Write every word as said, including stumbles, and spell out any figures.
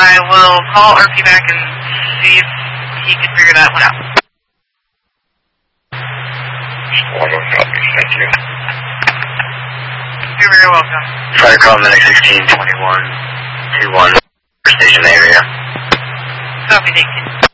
I will call R P back and see if he can figure that one out. One more copy, thank you. You're very welcome. Fire call Medic sixteen twenty-one two one station area. Copy, thank you.